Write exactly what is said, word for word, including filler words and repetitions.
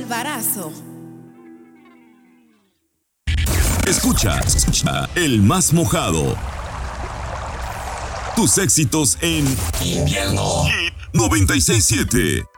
Alvarazo. Escucha, escucha el más mojado. Tus éxitos en Invierno Hit noventa y seis punto siete.